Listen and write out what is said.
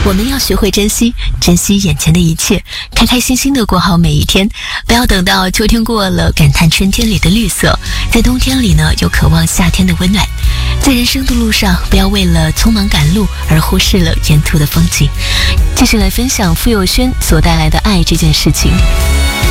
我们要学会珍惜眼前的一切，开开心心的过好每一天，不要等到秋天过了感叹春天里的绿色，在冬天里呢又渴望夏天的温暖。在人生的路上，不要为了匆忙赶路而忽视了沿途的风景。继续来分享傅友轩所带来的爱这件事情。